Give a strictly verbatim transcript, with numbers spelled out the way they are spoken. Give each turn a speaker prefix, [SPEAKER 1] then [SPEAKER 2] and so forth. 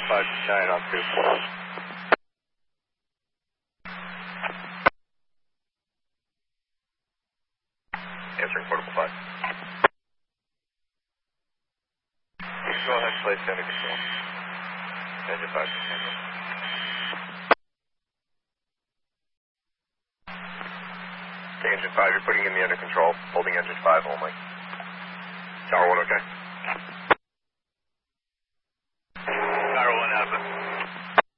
[SPEAKER 1] five, nine on two. Answering portable five. You can go ahead and place center control. Engine five. Engine five, you're putting in the under control, holding engine five only. Tower one, okay?